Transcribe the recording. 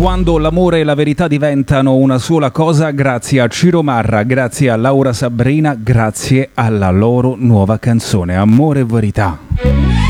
Quando l'amore e la verità diventano una sola cosa, grazie a Ciro Marra, grazie a Laura Sabrina, grazie alla loro nuova canzone, Amore e Verità.